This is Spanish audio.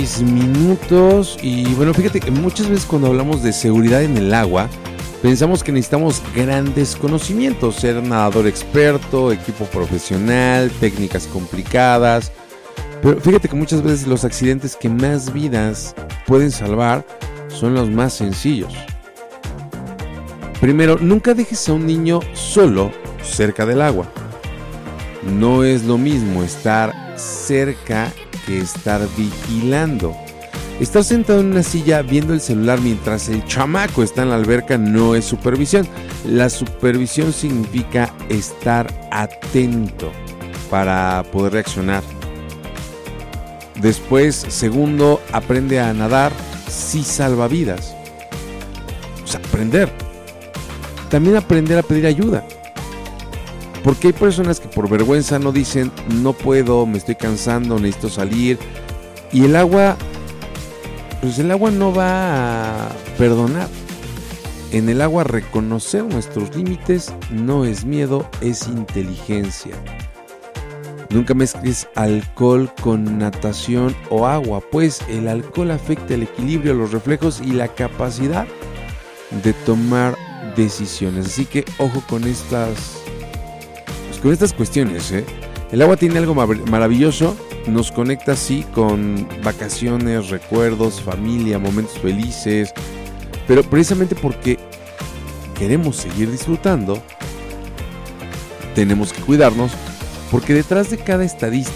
Minutos. Y bueno, fíjate que muchas veces cuando hablamos de seguridad en el agua, pensamos que necesitamos grandes conocimientos, ser nadador experto, equipo profesional, técnicas complicadas. Pero fíjate que muchas veces los accidentes que más vidas pueden salvar son los más sencillos. Primero, nunca dejes a un niño solo cerca del agua. No es lo mismo estar cerca que estar vigilando. Estar sentado en una silla viendo el celular mientras el chamaco está en la alberca no es supervisión. La supervisión significa estar atento para poder reaccionar. Después, segundo, aprende a nadar si salva vidas. O sea, aprender. También aprender a pedir ayuda. Porque hay personas que por vergüenza no dicen, no puedo, me estoy cansando, necesito salir. Y el agua, pues el agua no va a perdonar. En el agua reconocer nuestros límites no es miedo, es inteligencia. Nunca mezcles alcohol con natación o agua, pues el alcohol afecta el equilibrio, los reflejos y la capacidad de tomar decisiones. Así que ojo con estas cuestiones, ¿eh? El agua tiene algo maravilloso, nos conecta así con vacaciones, recuerdos, familia, momentos felices, pero precisamente porque queremos seguir disfrutando, tenemos que cuidarnos, porque detrás de cada estadística